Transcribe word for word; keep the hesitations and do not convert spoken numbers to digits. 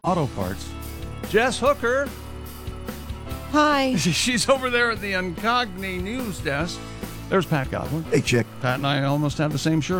Auto Parts. Jess Hooker. Hi. She's over there at the Incogni news desk. There's Pat Godwin. Hey, chick. Pat and I almost have the same shirt